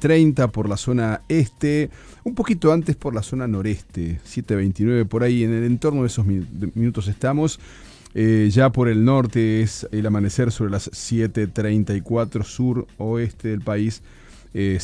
7:30 por la zona este, un poquito antes por la zona noreste, 7:29 por ahí, en el entorno de esos minutos estamos. Ya por el norte es el amanecer sobre las 7:34, sur oeste del país,